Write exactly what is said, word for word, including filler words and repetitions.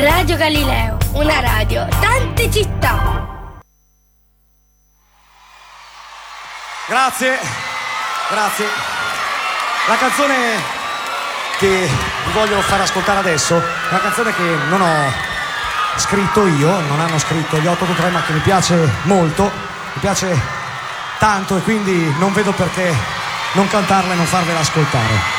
Radio Galileo, una radio, tante città. Grazie, grazie. La canzone che vi voglio far ascoltare adesso è una canzone che non ho scritto io, non hanno scritto gli otto otto tre, ma che mi piace molto, mi piace tanto, e quindi non vedo perché non cantarla e non farvela ascoltare.